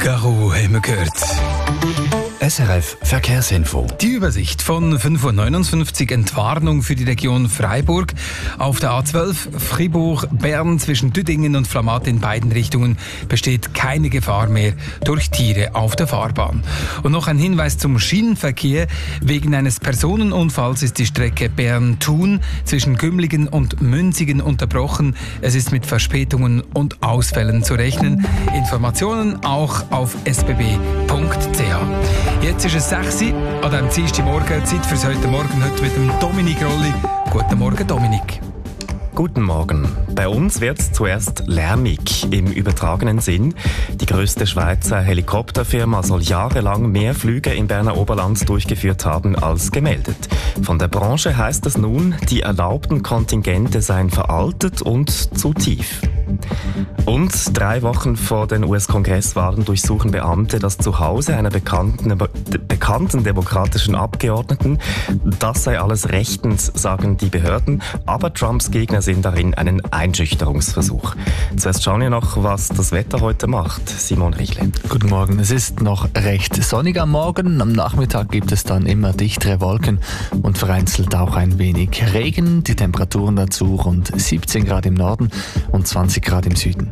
Caro haben wir gehört. SRF Verkehrsinfo. Die Übersicht von 5.59 Uhr, Entwarnung für die Region Freiburg. Auf der A12 Fribourg-Bern zwischen Düdingen und Flamatt in beiden Richtungen besteht keine Gefahr mehr durch Tiere auf der Fahrbahn. Und noch ein Hinweis zum Schienenverkehr. Wegen eines Personenunfalls ist die Strecke Bern-Thun zwischen Gümligen und Münzigen unterbrochen. Es ist mit Verspätungen und Ausfällen zu rechnen. Informationen auch auf sbb.ch. Jetzt ist es 6 Uhr an diesem Dienstagmorgen. Zeit fürs heute Morgen heute mit dem Dominik Rolli. Guten Morgen, Dominik. Guten Morgen. Bei uns wird es zuerst lärmig im übertragenen Sinn. Die grösste Schweizer Helikopterfirma soll jahrelang mehr Flüge im Berner Oberland durchgeführt haben als gemeldet. Von der Branche heißt es nun, die erlaubten Kontingente seien veraltet und zu tief. Und 3 Wochen vor den US-Kongresswahlen durchsuchen Beamte das Zuhause einer bekannten demokratischen Abgeordneten. Das sei alles rechtens, sagen die Behörden, aber Trumps Gegner sehen darin einen Einschüchterungsversuch. Zuerst schauen wir noch, was das Wetter heute macht. Simon Richle. Guten Morgen. Es ist noch recht sonnig am Morgen. Am Nachmittag gibt es dann immer dichtere Wolken und vereinzelt auch ein wenig Regen. Die Temperaturen dazu rund 17 Grad im Norden und 20 Grad im Süden.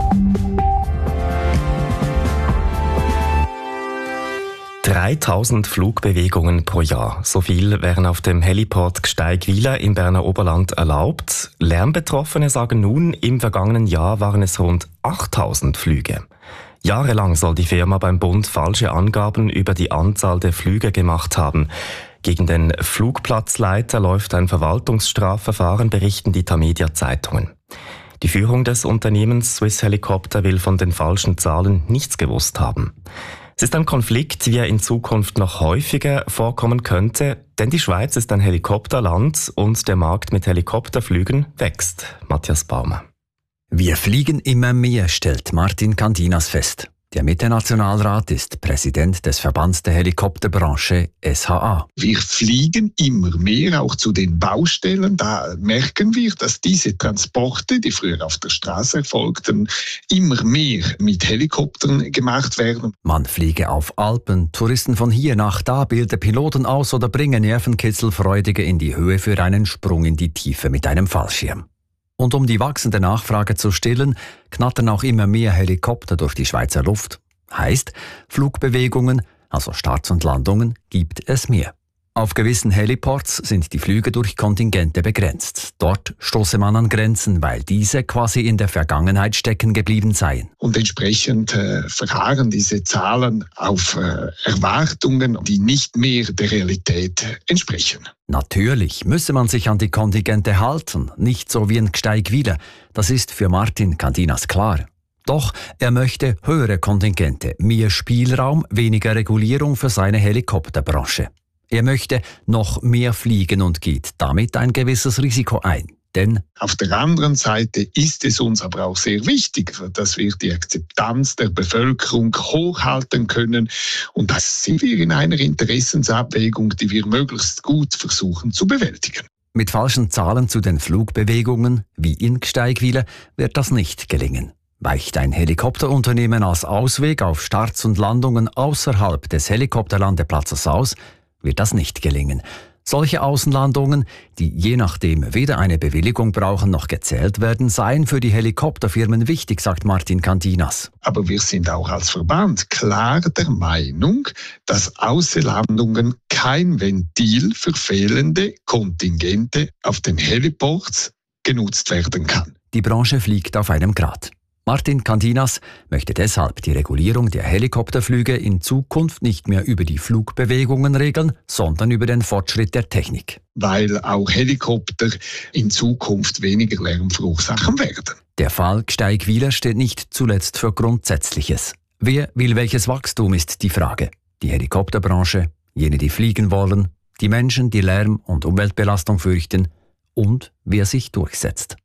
–3000 Flugbewegungen pro Jahr. So viel wären auf dem Heliport Gsteigwiler im Berner Oberland erlaubt. Lärmbetroffene sagen nun, im vergangenen Jahr waren es rund 8000 Flüge. Jahrelang soll die Firma beim Bund falsche Angaben über die Anzahl der Flüge gemacht haben. Gegen den Flugplatzleiter läuft ein Verwaltungsstrafverfahren, berichten die Tamedia-Zeitungen. Die Führung des Unternehmens Swiss Helicopter will von den falschen Zahlen nichts gewusst haben. Es ist ein Konflikt, wie er in Zukunft noch häufiger vorkommen könnte, denn die Schweiz ist ein Helikopterland und der Markt mit Helikopterflügen wächst. Matthias Baumer. Wir fliegen immer mehr, stellt Martin Candinas fest. Der Mitte-Nationalrat ist Präsident des Verbands der Helikopterbranche SHA. Wir fliegen immer mehr, auch zu den Baustellen. Da merken wir, dass diese Transporte, die früher auf der Straße erfolgten, immer mehr mit Helikoptern gemacht werden. Man fliege auf Alpen, Touristen von hier nach da, bilde Piloten aus oder bringe Nervenkitzelfreudige in die Höhe für einen Sprung in die Tiefe mit einem Fallschirm. Und um die wachsende Nachfrage zu stillen, knattern auch immer mehr Helikopter durch die Schweizer Luft. Heißt, Flugbewegungen, also Starts und Landungen, gibt es mehr. Auf gewissen Heliports sind die Flüge durch Kontingente begrenzt. Dort stoße man an Grenzen, weil diese quasi in der Vergangenheit stecken geblieben seien. Und entsprechend verharren diese Zahlen auf Erwartungen, die nicht mehr der Realität entsprechen. Natürlich müsse man sich an die Kontingente halten, nicht so wie in Gsteigwiler. Das ist für Martin Candinas klar. Doch er möchte höhere Kontingente, mehr Spielraum, weniger Regulierung für seine Helikopterbranche. Er möchte noch mehr fliegen und geht damit ein gewisses Risiko ein. Denn auf der anderen Seite ist es uns aber auch sehr wichtig, dass wir die Akzeptanz der Bevölkerung hochhalten können. Und das sind wir in einer Interessensabwägung, die wir möglichst gut versuchen zu bewältigen. Mit falschen Zahlen zu den Flugbewegungen, wie in Gsteigwiler, wird das nicht gelingen. Weicht ein Helikopterunternehmen als Ausweg auf Starts und Landungen außerhalb des Helikopterlandeplatzes aus, wird das nicht gelingen. Solche Außenlandungen, die je nachdem weder eine Bewilligung brauchen noch gezählt werden, seien für die Helikopterfirmen wichtig, sagt Martin Candinas. Aber wir sind auch als Verband klar der Meinung, dass Außenlandungen kein Ventil für fehlende Kontingente auf den Heliports genutzt werden kann. Die Branche fliegt auf einem Grat. Martin Candinas möchte deshalb die Regulierung der Helikopterflüge in Zukunft nicht mehr über die Flugbewegungen regeln, sondern über den Fortschritt der Technik. Weil auch Helikopter in Zukunft weniger Lärm verursachen werden. Der Fall Gsteigwiler steht nicht zuletzt für Grundsätzliches. Wer will welches Wachstum, ist die Frage. Die Helikopterbranche, jene, die fliegen wollen, die Menschen, die Lärm- und Umweltbelastung fürchten und wer sich durchsetzt.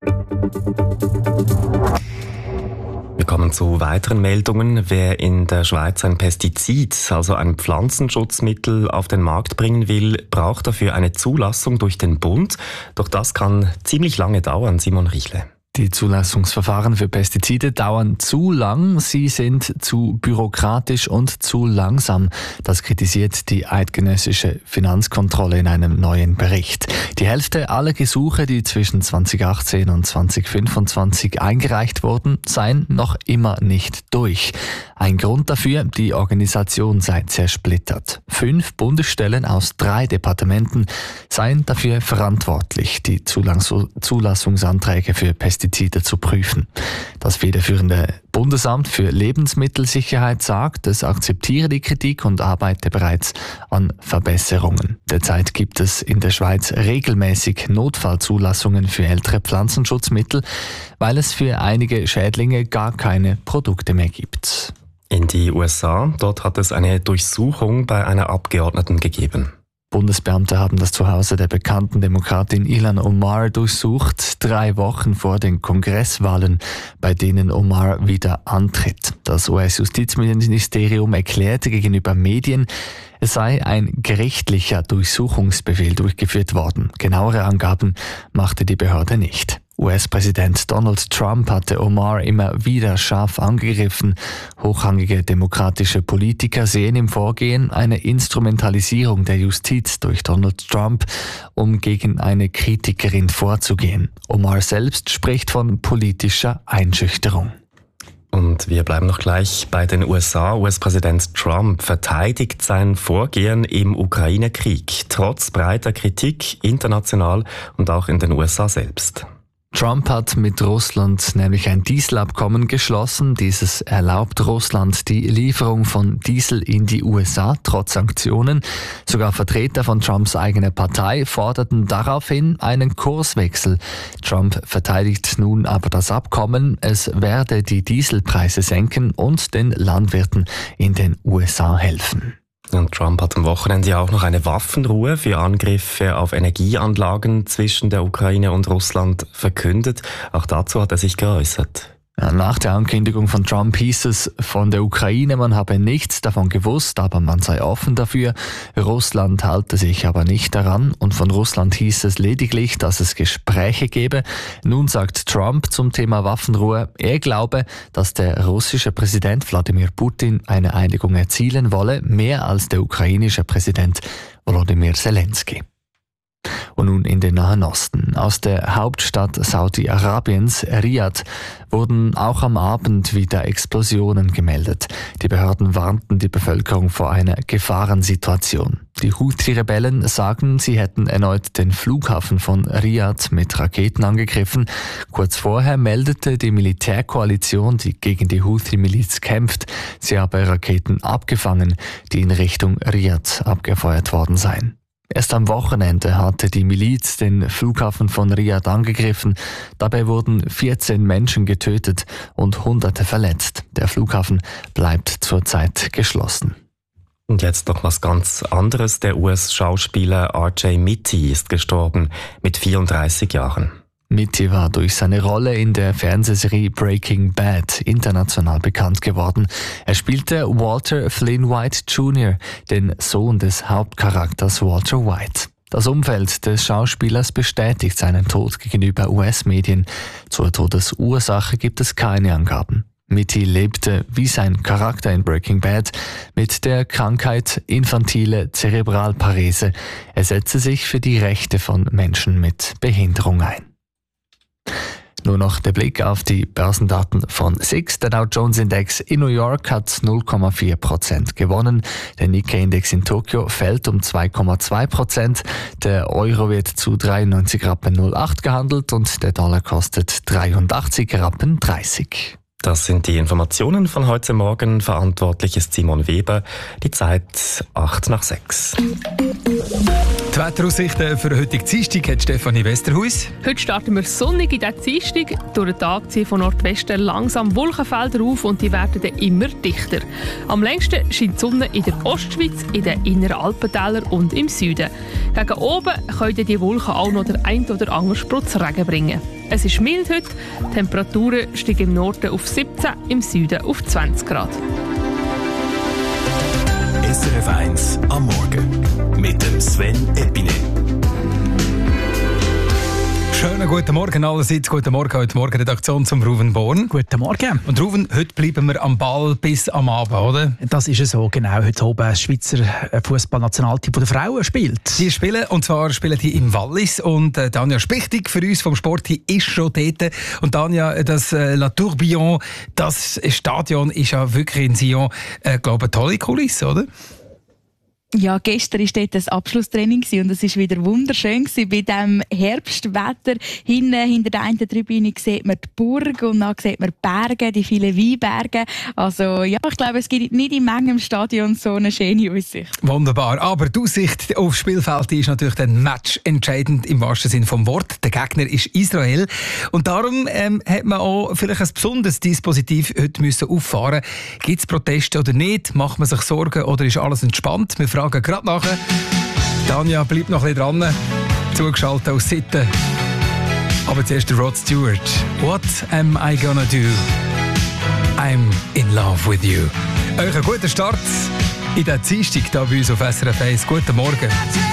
Wir kommen zu weiteren Meldungen. Wer in der Schweiz ein Pestizid, also ein Pflanzenschutzmittel, auf den Markt bringen will, braucht dafür eine Zulassung durch den Bund. Doch das kann ziemlich lange dauern, Simon Richle. Die Zulassungsverfahren für Pestizide dauern zu lang, sie sind zu bürokratisch und zu langsam. Das kritisiert die eidgenössische Finanzkontrolle in einem neuen Bericht. Die Hälfte aller Gesuche, die zwischen 2018 und 2025 eingereicht wurden, seien noch immer nicht durch. Ein Grund dafür, die Organisation sei zersplittert. 5 Bundesstellen aus 3 Departementen seien dafür verantwortlich, die Zulassungsanträge für Pestizide zu prüfen. Das federführende Bundesamt für Lebensmittelsicherheit sagt, es akzeptiere die Kritik und arbeite bereits an Verbesserungen. Derzeit gibt es in der Schweiz regelmäßig Notfallzulassungen für ältere Pflanzenschutzmittel, weil es für einige Schädlinge gar keine Produkte mehr gibt. In die USA, dort hat es eine Durchsuchung bei einer Abgeordneten gegeben. Bundesbeamte haben das Zuhause der bekannten Demokratin Ilhan Omar durchsucht, 3 Wochen vor den Kongresswahlen, bei denen Omar wieder antritt. Das US-Justizministerium erklärte gegenüber Medien, es sei ein gerichtlicher Durchsuchungsbefehl durchgeführt worden. Genauere Angaben machte die Behörde nicht. US-Präsident Donald Trump hatte Omar immer wieder scharf angegriffen. Hochrangige demokratische Politiker sehen im Vorgehen eine Instrumentalisierung der Justiz durch Donald Trump, um gegen eine Kritikerin vorzugehen. Omar selbst spricht von politischer Einschüchterung. Und wir bleiben noch gleich bei den USA. US-Präsident Trump verteidigt sein Vorgehen im Ukraine-Krieg, trotz breiter Kritik international und auch in den USA selbst. Trump hat mit Russland nämlich ein Dieselabkommen geschlossen. Dieses erlaubt Russland die Lieferung von Diesel in die USA, trotz Sanktionen. Sogar Vertreter von Trumps eigener Partei forderten daraufhin einen Kurswechsel. Trump verteidigt nun aber das Abkommen. Es werde die Dieselpreise senken und den Landwirten in den USA helfen. Und Trump hat am Wochenende ja auch noch eine Waffenruhe für Angriffe auf Energieanlagen zwischen der Ukraine und Russland verkündet. Auch dazu hat er sich geäußert. Nach der Ankündigung von Trump hieß es von der Ukraine, man habe nichts davon gewusst, aber man sei offen dafür. Russland halte sich aber nicht daran und von Russland hieß es lediglich, dass es Gespräche gebe. Nun sagt Trump zum Thema Waffenruhe, er glaube, dass der russische Präsident Wladimir Putin eine Einigung erzielen wolle, mehr als der ukrainische Präsident Volodymyr Zelensky. Und nun in den Nahen Osten. Aus der Hauptstadt Saudi-Arabiens, Riyadh, wurden auch am Abend wieder Explosionen gemeldet. Die Behörden warnten die Bevölkerung vor einer Gefahrensituation. Die Houthi-Rebellen sagen, sie hätten erneut den Flughafen von Riyadh mit Raketen angegriffen. Kurz vorher meldete die Militärkoalition, die gegen die Houthi-Miliz kämpft, sie habe Raketen abgefangen, die in Richtung Riyadh abgefeuert worden seien. Erst am Wochenende hatte die Miliz den Flughafen von Riyadh angegriffen. Dabei wurden 14 Menschen getötet und Hunderte verletzt. Der Flughafen bleibt zurzeit geschlossen. Und jetzt noch was ganz anderes. Der US-Schauspieler R.J. Mitte ist gestorben mit 34 Jahren. Mitte war durch seine Rolle in der Fernsehserie Breaking Bad international bekannt geworden. Er spielte Walter Flynn White Jr., den Sohn des Hauptcharakters Walter White. Das Umfeld des Schauspielers bestätigt seinen Tod gegenüber US-Medien. Zur Todesursache gibt es keine Angaben. Mitte lebte, wie sein Charakter in Breaking Bad, mit der Krankheit infantile Zerebralparese. Er setzte sich für die Rechte von Menschen mit Behinderung ein. Nur noch der Blick auf die Börsendaten von SIX. Der Dow Jones Index in New York hat 0,4% gewonnen. Der Nikkei-Index in Tokio fällt um 2,2%. Der Euro wird zu 93,08 Rappen gehandelt und der Dollar kostet 83,30 Rappen. Das sind die Informationen von heute Morgen. Verantwortlich ist Simon Weber. Die Zeit 5:08. Die Wetteraussichten für den heutigen Dienstag hat Stefanie Westerhuis. Heute starten wir sonnig in diesen Dienstag. Durch den Tag ziehen von Nordwesten langsam Wolkenfelder auf und die werden dann immer dichter. Am längsten scheint die Sonne in der Ostschweiz, in den inneren Alpentälern und im Süden. Gegen oben können die Wolken auch noch der ein oder andere Sprutz Regen bringen. Es ist mild heute, die Temperaturen steigen im Norden auf 17, im Süden auf 20 Grad. SRF 1 am Morgen mit dem Sven Eppinen. Schönen guten Morgen allerseits. Guten Morgen, heute Morgen Redaktion zum Ruven Born. Guten Morgen. Und Ruven, heute bleiben wir am Ball bis am Abend, oder? Das ist es so, genau. Heute oben das Schweizer Fußballnationalteam der Frauen spielt. Sie spielen, und zwar spielen die im Wallis. Und Tanja Spichtig für uns vom Sport, die ist schon dort. Und Tanja, das La Tourbillon, das Stadion ist ja wirklich in Sion, glaube ich, eine tolle Kulisse, oder? Ja, gestern war dort das Abschlusstraining und es war wieder wunderschön bei diesem Herbstwetter. Hinter der einen Tribüne sieht man die Burg und dann sieht man die Berge, die vielen Weinberge. Also ja, ich glaube, es gibt nicht in Menge im Stadion so eine schöne Aussicht. Wunderbar. Aber die Aussicht aufs Spielfeld ist natürlich dann matchentscheidend im wahrsten Sinne vom Wort. Der Gegner ist Israel. Und darum hat man auch vielleicht ein besonderes Dispositiv heute müssen auffahren. Gibt es Proteste oder nicht? Macht man sich Sorgen oder ist alles entspannt? Wir fragen gerade nachher. Tanja bleibt noch ein bisschen dran. Zugeschaltet aus Sitten. Aber zuerst der Rod Stewart. What am I gonna do? I'm in love with you. Euch einen guten Start in der Dienstag hier bei uns auf SRF 1. Guten Morgen.